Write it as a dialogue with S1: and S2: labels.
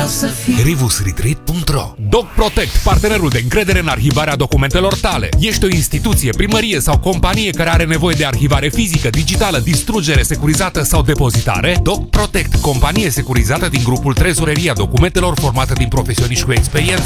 S1: să fii.
S2: rivusretreat.ro Doc Protect, partenerul de încredere în arhivarea documentelor tale. Ești o instituție, primărie sau companie care are nevoie de arhivare fizică, digitală, distrugere securizată sau depozitare? Doc Protect, companie securizată din grupul Trezoreria Documentelor formată din profesioniști cu experiență.